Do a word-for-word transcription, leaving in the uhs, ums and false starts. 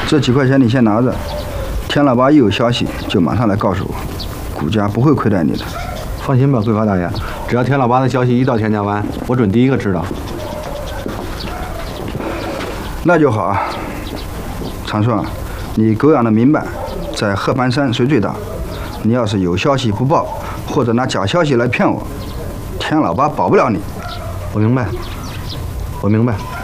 这几块钱你先拿着，田老八一有消息就马上来告诉我，谷家不会亏待你的。 放心吧，桂花大爷，只要田老八的消息一到田家湾，我准第一个知道。 那就好啊。长顺，你狗养的明白，在鹤盘山谁最大？你要是有消息不报，或者拿假消息来骗我，田老八保不了你。 我明白，我明白。